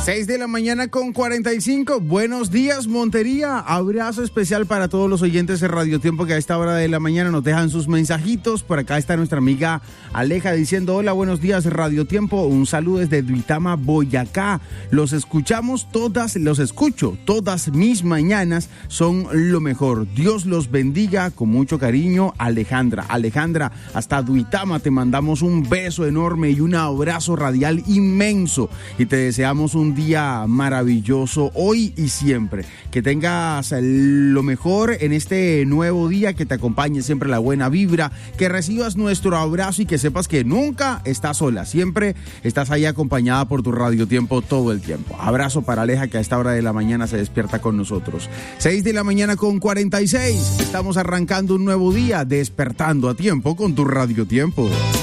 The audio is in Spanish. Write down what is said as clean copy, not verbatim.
6 de la mañana con 45. Buenos días, Montería. Abrazo especial para todos los oyentes de Radio Tiempo que a esta hora de la mañana nos dejan sus mensajitos. Por acá está nuestra amiga Aleja diciendo: hola, buenos días, Radio Tiempo. Un saludo desde Duitama, Boyacá. Los escucho todas mis mañanas. Son lo mejor. Dios los bendiga. Con mucho cariño, Alejandra. Alejandra, hasta Duitama te mandamos un beso enorme y un abrazo radial inmenso. Y te deseamos un día maravilloso hoy y siempre. Que tengas lo mejor en este nuevo día, que te acompañe siempre la buena vibra, que recibas nuestro abrazo y que sepas que nunca estás sola, siempre estás ahí acompañada por tu Radio Tiempo todo el tiempo. Abrazo para Aleja, que a esta hora de la mañana se despierta con nosotros. 6 de la mañana con 46. Estamos arrancando un nuevo día, despertando a tiempo con tu Radio Tiempo.